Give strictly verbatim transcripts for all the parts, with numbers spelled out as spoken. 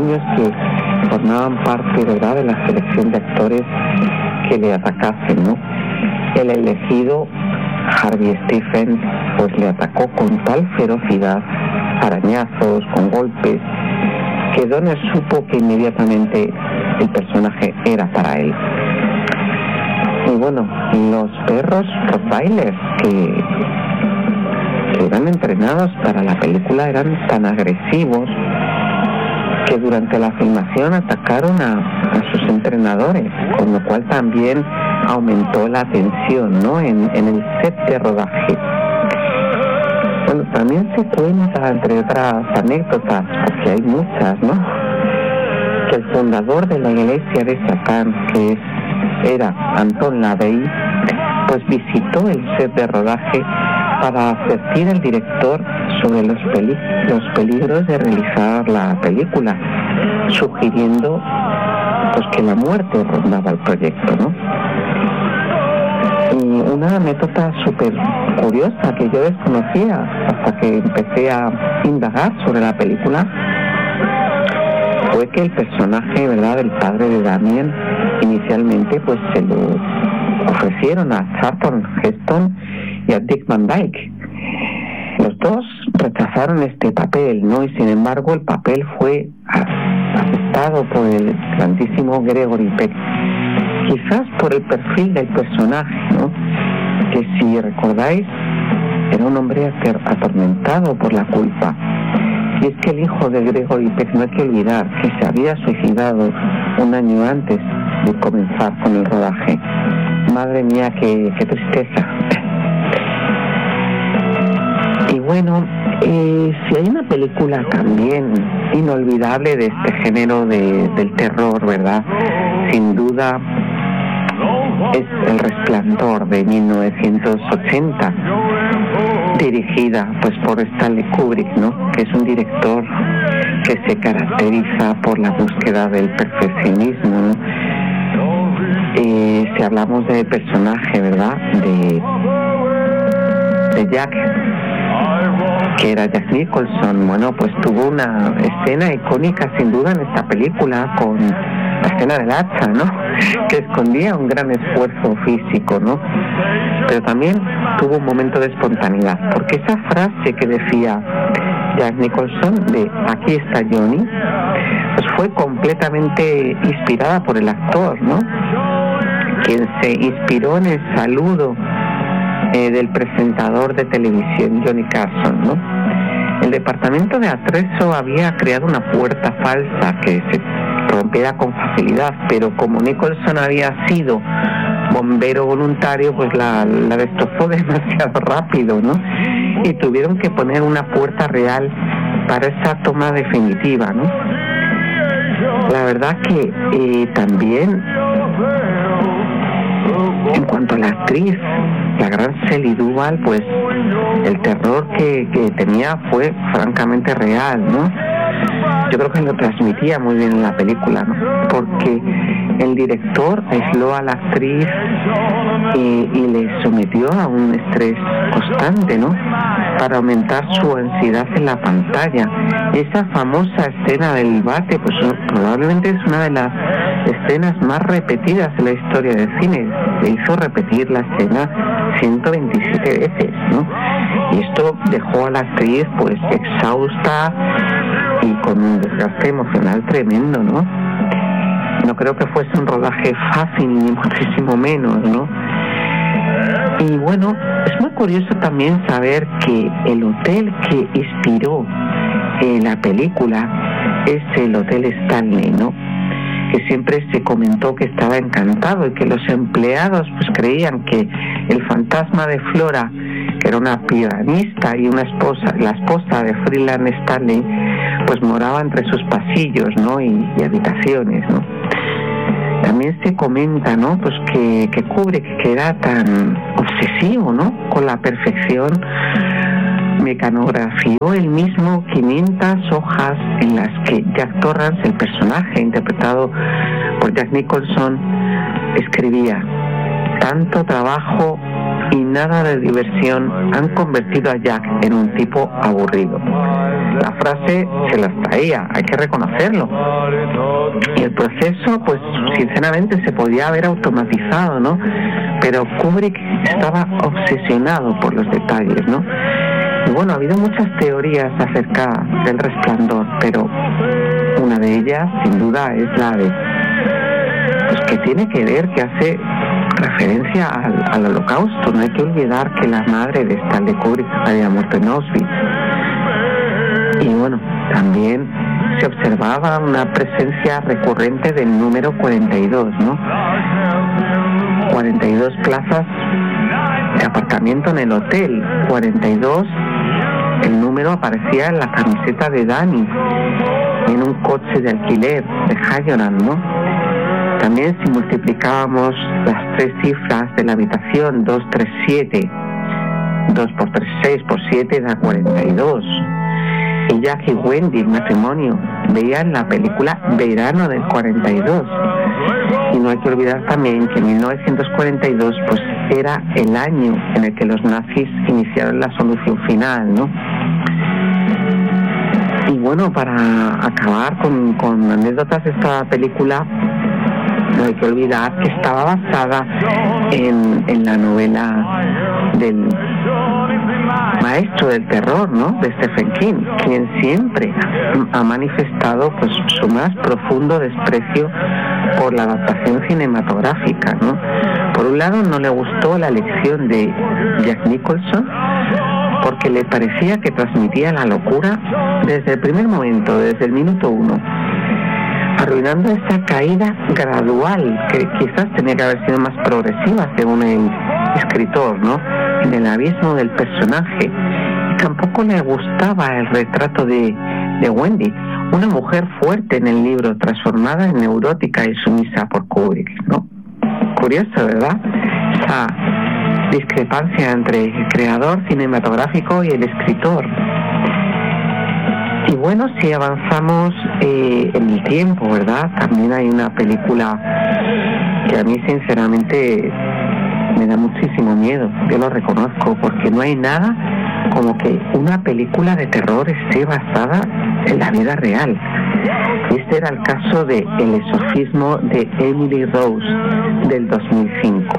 niños que formaban parte, ¿verdad?, de la selección de actores que le atacasen, ¿no? El elegido, Harvey Stephens, pues le atacó con tal ferocidad, arañazos, con golpes, que Donner supo que inmediatamente el personaje era para él. Y bueno, los perros Rottweilers que, que eran entrenados para la película eran tan agresivos que durante la filmación atacaron a, a sus entrenadores, con lo cual también aumentó la tensión, ¿no?, en, en el set de rodaje. Bueno, también se cuenta, entre otras anécdotas, porque hay muchas, ¿no?, que el fundador de la iglesia de Satán, que es, era Anton LaVey, pues visitó el set de rodaje para advertir al director sobre los, peli- los peligros de realizar la película, sugiriendo pues que la muerte rondaba el proyecto, ¿no? Y una anécdota súper curiosa que yo desconocía hasta que empecé a indagar sobre la película fue que el personaje, ¿verdad?, del padre de Damien, inicialmente pues se lo ofrecieron a Charlton Heston y a Dick Van Dyke. Los dos rechazaron este papel, ¿no? Y sin embargo el papel fue aceptado por el grandísimo Gregory Peck, quizás por el perfil del personaje, ¿no?, que si recordáis era un hombre atormentado por la culpa. Y es que el hijo de Gregory Peck, no hay que olvidar que se había suicidado un año antes de comenzar con el rodaje. Madre mía, qué, qué tristeza. Y bueno, eh, si hay una película también inolvidable de este género de, del terror, ¿verdad?, sin duda es El Resplandor de mil novecientos ochenta, dirigida pues por Stanley Kubrick, ¿no?, que es un director que se caracteriza por la búsqueda del perfeccionismo, ¿no? Eh, si hablamos del personaje, ¿verdad?, de, de Jack, que era Jack Nicholson, bueno, pues tuvo una escena icónica sin duda en esta película con la escena del hacha, ¿no?, que escondía un gran esfuerzo físico, ¿no? Pero también tuvo un momento de espontaneidad, porque esa frase que decía Jack Nicholson de "aquí está Johnny", pues fue completamente inspirada por el actor, ¿no?, quien se inspiró en el saludo eh, del presentador de televisión Johnny Carson, ¿no? El departamento de atrezo había creado una puerta falsa que se rompiera con facilidad, pero como Nicholson había sido bombero voluntario, pues la, la destrozó demasiado rápido, ¿no? Y tuvieron que poner una puerta real para esa toma definitiva, ¿no? La verdad que eh, también, en cuanto a la actriz, la gran Shelley Duvall, pues el terror que, que tenía fue francamente real, ¿no? Yo creo que lo transmitía muy bien en la película, ¿no?, porque el director aisló a la actriz y, y le sometió a un estrés constante, ¿no?, para aumentar su ansiedad en la pantalla. Esa famosa escena del bate, pues probablemente es una de las escenas más repetidas en la historia del cine. Se hizo repetir la escena ciento veintisiete veces, ¿no? Y esto dejó a la actriz pues exhausta y con un desgaste emocional tremendo, ¿no? No creo que fuese un rodaje fácil, ni muchísimo menos, ¿no? Y bueno, es muy curioso también saber que el hotel que inspiró eh, la película es el Hotel Stanley, ¿no?, que siempre se comentó que estaba encantado y que los empleados pues creían que el fantasma de Flora, que era una pianista y una esposa, la esposa de Freeland Stanley, pues moraba entre sus pasillos, ¿no?, y, y habitaciones, ¿no? También se comenta, ¿no?, pues que, que Kubrick, que era tan obsesivo, ¿no?, con la perfección, mecanografió él mismo quinientas hojas en las que Jack Torrance, el personaje interpretado por Jack Nicholson, escribía: "Tanto trabajo y nada de diversión han convertido a Jack en un tipo aburrido". la frase se las traía, hay que reconocerlo. Y el proceso, pues sinceramente se podía haber automatizado, ¿no? Pero Kubrick estaba obsesionado por los detalles, ¿no? Y bueno, ha habido muchas teorías acerca del Resplandor, pero una de ellas, sin duda, es la de pues que tiene que ver, que hace referencia al, al Holocausto. No hay que olvidar que la madre de Stanley Kubrick había muerto en Auschwitz. Y bueno, también se observaba una presencia recurrente del número cuarenta y dos, ¿no? cuarenta y dos plazas de aparcamiento en el hotel, cuarenta y dos, el número aparecía en la camiseta de Danny, en un coche de alquiler de Hayoran, ¿no? También si multiplicábamos las tres cifras de la habitación, dos, tres, siete, dos por tres, seis por siete da cuarenta y dos. Y Jack y Wendy, el matrimonio, veían la película Verano del cuarenta y dos. Y no hay que olvidar también que mil novecientos cuarenta y dos pues era el año en el que los nazis iniciaron la solución final, ¿no? Y bueno, para acabar con, con anécdotas de esta película, no hay que olvidar que estaba basada en, en la novela del maestro del terror, ¿no?, de Stephen King, quien siempre ha manifestado pues su más profundo desprecio por la adaptación cinematográfica, ¿no? Por un lado, no le gustó la elección de Jack Nicholson porque le parecía que transmitía la locura desde el primer momento, desde el minuto uno, arruinando esa caída gradual que quizás tenía que haber sido más progresiva según el escritor, ¿no?, en el abismo del personaje. Tampoco le gustaba el retrato de, de Wendy, una mujer fuerte en el libro, transformada en neurótica y sumisa por Kubrick, ¿no? Curioso, ¿verdad? Esa discrepancia entre el creador cinematográfico y el escritor. Y bueno, si avanzamos eh, en el tiempo, ¿verdad? También hay una película que a mí sinceramente me da muchísimo miedo, yo lo reconozco, porque no hay nada como que una película de terror esté basada en la vida real. Este era el caso de El exorcismo de Emily Rose del dos mil cinco.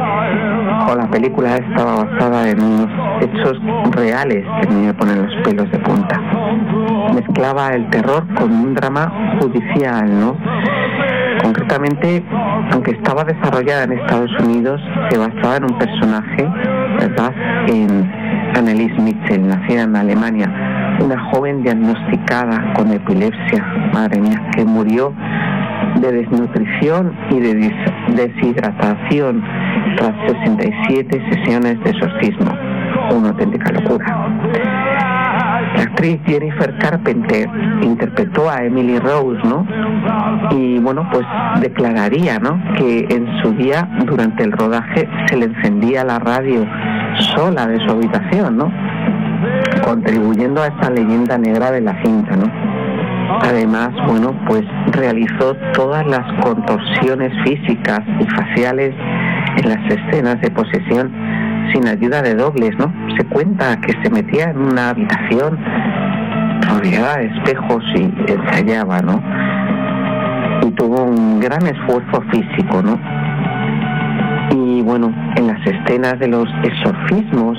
O la película estaba basada en unos hechos reales que me ponen los pelos de punta. Mezclaba el terror con un drama judicial, ¿no? Concretamente, aunque estaba desarrollada en Estados Unidos, se basaba en un personaje, ¿verdad?, en Anneliese Mitchell, nacida en Alemania, una joven diagnosticada con epilepsia, madre mía, que murió de desnutrición y de des- deshidratación tras sesenta y siete sesiones de exorcismo. Una auténtica locura. La actriz Jennifer Carpenter interpretó a Emily Rose, ¿no? Y bueno, pues declararía, ¿no?, que en su día, durante el rodaje, se le encendía la radio sola de su habitación, ¿no?, contribuyendo a esta leyenda negra de la cinta, ¿no? Además, bueno, pues realizó todas las contorsiones físicas y faciales en las escenas de posesión sin ayuda de dobles, ¿no? Se cuenta que se metía en una habitación rodeada de espejos y ensayaba, ¿no? Y tuvo un gran esfuerzo físico, ¿no? Y bueno, en las escenas de los exorcismos,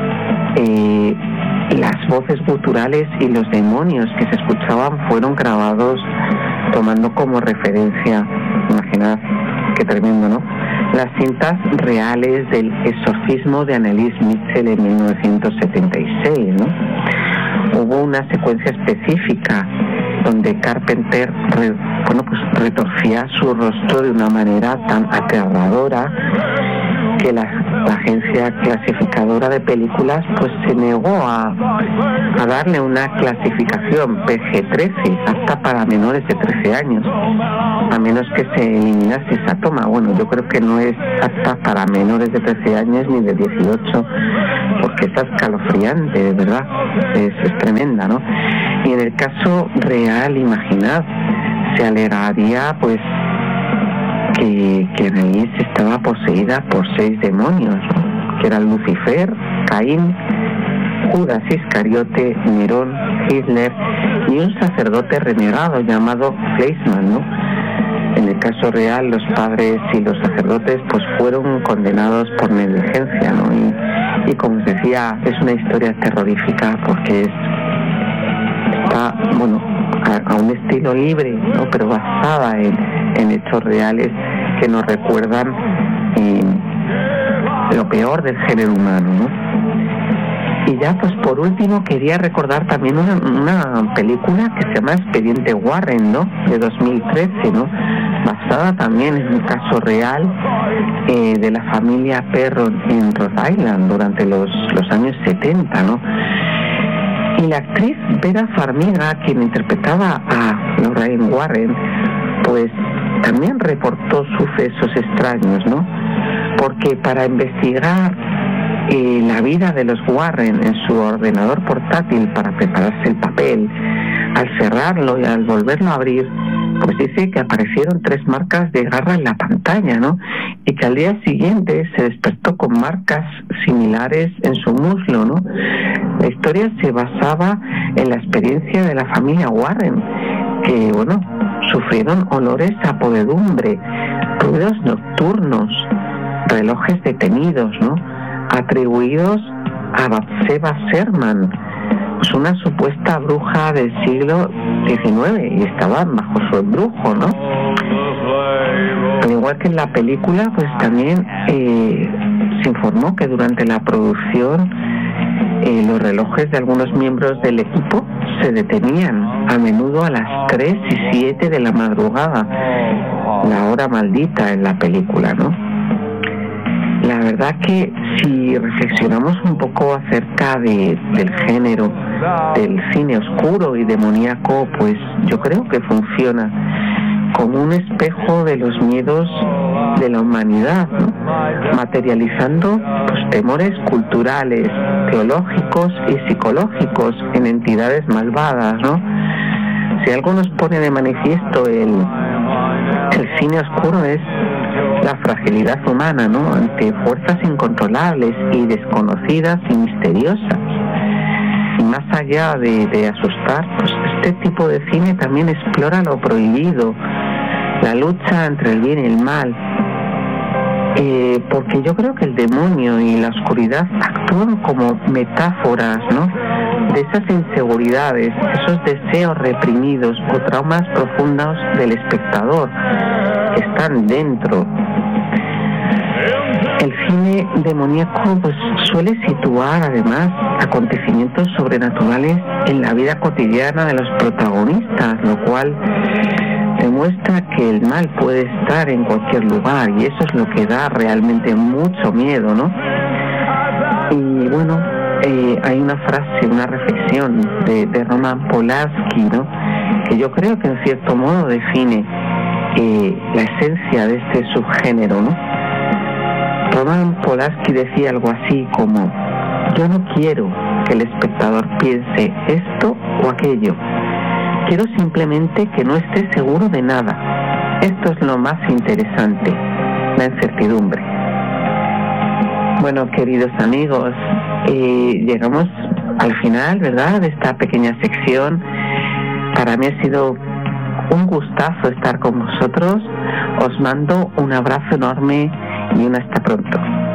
eh, las voces guturales y los demonios que se escuchaban fueron grabados tomando como referencia, imaginad qué tremendo, ¿no?, las cintas reales del exorcismo de Anneliese Mitchell en mil novecientos setenta y seis, ¿no? Hubo una secuencia específica donde Carpenter re, bueno, pues retorcía su rostro de una manera tan aterradora que la, la agencia clasificadora de películas pues se negó a, a darle una clasificación P G trece, apta para menores de trece años, a menos que se eliminase esa toma. Bueno, yo creo que no es apta para menores de trece años ni de dieciocho, porque es escalofriante, de verdad, es, es tremenda, ¿no? Y en el caso real, imaginad, se alegaría pues que, que Anneliese estaba poseída por seis demonios, ¿no?, que eran Lucifer, Caín, Judas Iscariote, Nerón, Hitler y un sacerdote renegado llamado Fleischmann, ¿no? En el caso real, los padres y los sacerdotes pues fueron condenados por negligencia, ¿no? Y, y como os decía, es una historia terrorífica porque es, está, bueno, a, a un estilo libre, ¿no? Pero basada en, en hechos reales que nos recuerdan eh, lo peor del género humano, ¿no? Y ya, pues por último, quería recordar también una, una película que se llama Expediente Warren, ¿no? De dos mil trece, ¿no? Basada también en un caso real eh, de la familia Perron en Rhode Island durante los, los años setenta, ¿no? Y la actriz Vera Farmiga, quien interpretaba a Lorraine Warren, pues también reportó sucesos extraños, ¿no? Porque para investigar eh, la vida de los Warren en su ordenador portátil para prepararse el papel, al cerrarlo y al volverlo a abrir, pues dice que aparecieron tres marcas de garra en la pantalla, ¿no? Y que al día siguiente se despertó con marcas similares en su muslo, ¿no? La historia se basaba en la experiencia de la familia Warren, que, bueno, sufrieron olores a podredumbre, ruidos nocturnos, relojes detenidos, ¿no? Atribuidos a Bathsheba Sherman, pues una supuesta bruja del siglo diecinueve, y estaban bajo su embrujo, ¿no? Al igual que en la película, pues también eh, se informó que durante la producción eh, los relojes de algunos miembros del equipo se detenían a menudo a las tres y siete de la madrugada, la hora maldita en la película, ¿no? La verdad que si reflexionamos un poco acerca de, del género del cine oscuro y demoníaco, pues yo creo que funciona como un espejo de los miedos de la humanidad, ¿no? Materializando pues, temores culturales, teológicos y psicológicos en entidades malvadas, ¿no? Si algo nos pone de manifiesto el, el cine oscuro es la fragilidad humana, ¿no? Ante fuerzas incontrolables y desconocidas y misteriosas. Y más allá de, de asustar, pues este tipo de cine también explora lo prohibido, la lucha entre el bien y el mal. Eh, porque yo creo que el demonio y la oscuridad actúan como metáforas, ¿no? De esas inseguridades, esos deseos reprimidos o traumas profundos del espectador que están dentro. El cine demoníaco pues suele situar además acontecimientos sobrenaturales en la vida cotidiana de los protagonistas, lo cual demuestra que el mal puede estar en cualquier lugar, y eso es lo que da realmente mucho miedo, ¿no? Y bueno, eh, hay una frase, una reflexión de, de Roman Polanski, ¿no? Que yo creo que en cierto modo define eh, la esencia de este subgénero, ¿no? Roman Polanski decía algo así como: yo no quiero que el espectador piense esto o aquello, quiero simplemente que no esté seguro de nada. Esto es lo más interesante, la incertidumbre. Bueno, queridos amigos, eh, llegamos al final, ¿verdad?, de esta pequeña sección. Para mí ha sido un gustazo estar con vosotros. Os mando un abrazo enorme y un hasta pronto.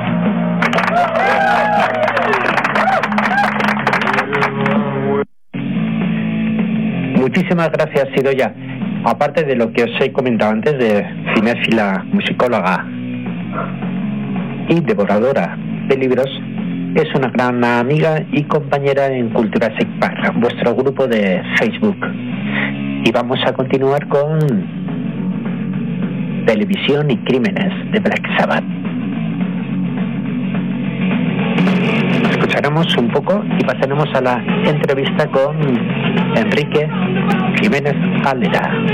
Muchísimas gracias, Idoia. Aparte de lo que os he comentado antes de cinéfila, musicóloga y devoradora de libros, es una gran amiga y compañera en Cultura Secpar, vuestro grupo de Facebook. Y vamos a continuar con Televisión y Crímenes de Black Sabbath. Escucharemos un poco y pasaremos a la entrevista con Enrique Jiménez Aldera.